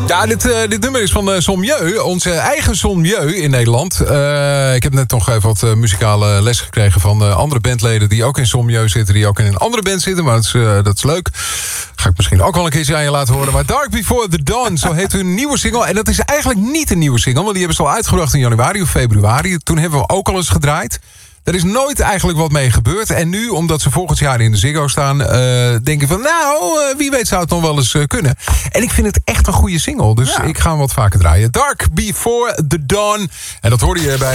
Ja, dit nummer is van Sommieu, onze eigen Sommieu in Nederland. Ik heb net nog even wat muzikale les gekregen van andere bandleden die ook in Sommieu zitten, die ook in een andere band zitten, maar dat is leuk. Ga ik misschien ook wel een keertje aan je laten horen. Maar Dark Before the Dawn, zo heet hun nieuwe single. En dat is eigenlijk niet een nieuwe single, want die hebben ze al uitgebracht in januari of februari. Toen hebben we ook al eens gedraaid. Er is nooit eigenlijk wat mee gebeurd. En nu, omdat ze volgend jaar in de Ziggo staan, denk ik van, wie weet zou het nog wel eens kunnen. En ik vind het echt een goede single. Dus ik ga hem wat vaker draaien. Dark Before the Dawn. En dat hoorde je bij